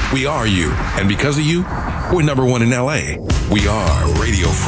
We are you. And because of you, we're number one in LA. We are Radio Free.